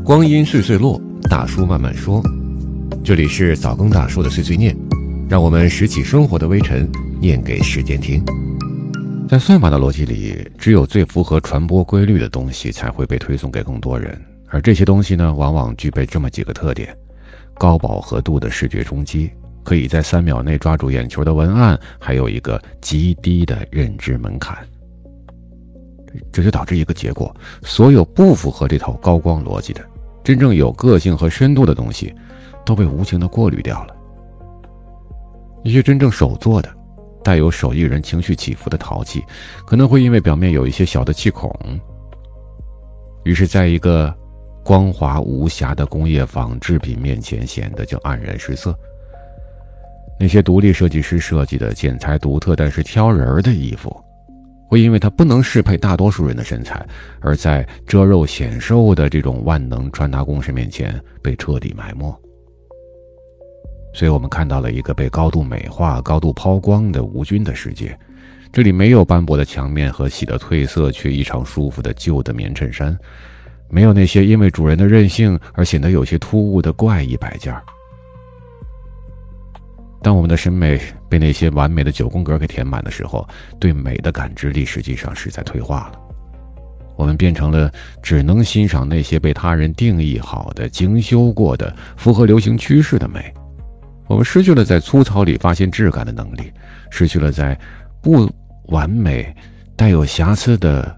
光阴岁岁落，大叔慢慢说。这里是早更大叔的碎碎念，让我们拾起生活的微尘，念给时间听。在算法的逻辑里，只有最符合传播规律的东西才会被推送给更多人，而这些东西呢，往往具备这么几个特点：高饱和度的视觉冲击，可以在3秒内抓住眼球的文案，还有一个极低的认知门槛。这就导致一个结果，所有不符合这套高光逻辑的真正有个性和深度的东西都被无情地过滤掉了。一些真正手做的带有手艺人情绪起伏的陶器，可能会因为表面有一些小的气孔，于是在一个光滑无瑕的工业仿制品面前显得就黯然失色。那些独立设计师设计的剪裁独特但是挑人的衣服，会因为它不能适配大多数人的身材，而在遮肉显瘦的这种万能穿搭公式面前被彻底埋没。所以我们看到了一个被高度美化、高度抛光的无菌的世界。这里没有斑驳的墙面和洗得褪色却异常舒服的旧的棉衬衫，没有那些因为主人的任性而显得有些突兀的怪异摆件。当我们的审美被那些完美的9宫格给填满的时候，对美的感知力实际上是在退化了。我们变成了只能欣赏那些被他人定义好的、精修过的、符合流行趋势的美。我们失去了在粗糙里发现质感的能力，失去了在不完美、带有瑕疵的